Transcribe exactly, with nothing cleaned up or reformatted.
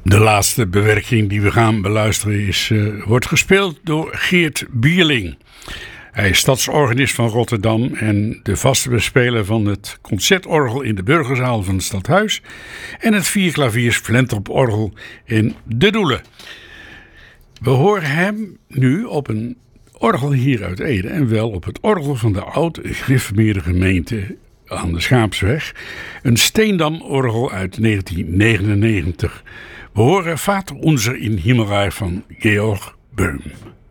De laatste bewerking die we gaan beluisteren is, uh, wordt gespeeld door Geert Bierling. Hij is stadsorganist van Rotterdam en de vaste bespeler van het concertorgel in de Burgerzaal van het Stadhuis en het vierklaviers Flentroporgel in De Doelen. We horen hem nu op een orgel hier uit Ede en wel op het orgel van de oud-gereformeerde gemeente aan de Schaapsweg, een Steendam-orgel uit negentien negenennegentig. We horen Vater Unser in Himmelreich van Georg Böhm.